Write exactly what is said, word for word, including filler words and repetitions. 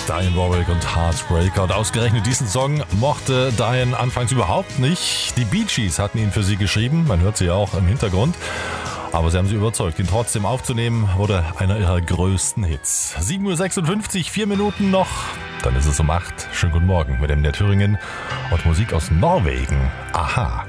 Diane Warwick und Heartbreaker. Und ausgerechnet diesen Song mochte Diane anfangs überhaupt nicht. Die Bee Gees hatten ihn für sie geschrieben, man hört sie auch im Hintergrund. Aber sie haben sie überzeugt, ihn trotzdem aufzunehmen, wurde einer ihrer größten Hits. sieben Uhr sechsundfünfzig, vier Minuten noch, dann ist es um acht. Schönen guten Morgen mit dem M D R Thüringen und Musik aus Norwegen. Aha.